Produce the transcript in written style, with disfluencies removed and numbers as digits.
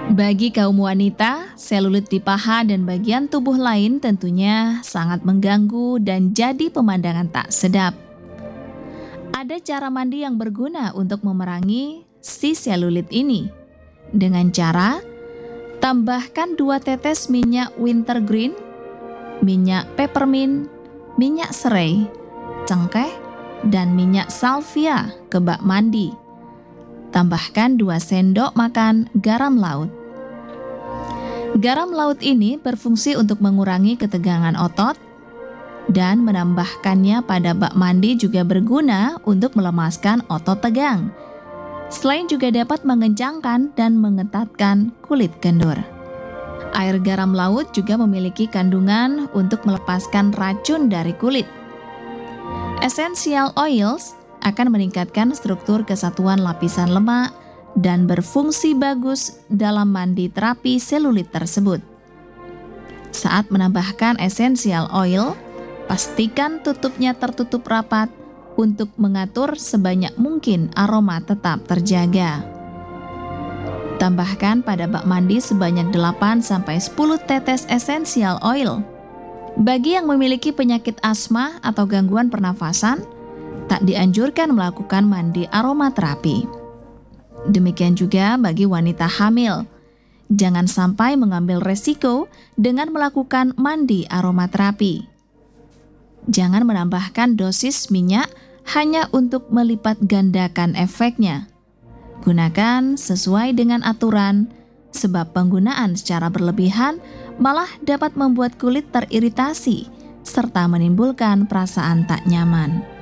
Bagi kaum wanita, selulit di paha dan bagian tubuh lain tentunya sangat mengganggu dan jadi pemandangan tak sedap. Ada cara mandi yang berguna untuk memerangi si selulit ini. Dengan cara, tambahkan 2 tetes minyak wintergreen, minyak peppermint, minyak serai, cengkeh, dan minyak salvia ke bak mandi. Tambahkan 2 sendok makan garam laut. Garam laut ini berfungsi untuk mengurangi ketegangan otot dan menambahkannya pada bak mandi juga berguna untuk melemaskan otot tegang. Selain juga dapat mengencangkan dan mengetatkan kulit kendur. Air garam laut juga memiliki kandungan untuk melepaskan racun dari kulit. Essential oils akan meningkatkan struktur kesatuan lapisan lemak dan berfungsi bagus dalam mandi terapi selulit tersebut. Saat menambahkan essential oil, pastikan tutupnya tertutup rapat untuk mengatur sebanyak mungkin aroma tetap terjaga. Tambahkan pada bak mandi sebanyak 8-10 tetes essential oil. Bagi yang memiliki penyakit asma atau gangguan pernafasan, tak dianjurkan melakukan mandi aromaterapi. Demikian juga bagi wanita hamil. Jangan sampai mengambil resiko dengan melakukan mandi aromaterapi. Jangan menambahkan dosis minyak hanya untuk melipat gandakan efeknya. Gunakan sesuai dengan aturan, sebab penggunaan secara berlebihan malah dapat membuat kulit teriritasi serta menimbulkan perasaan tak nyaman.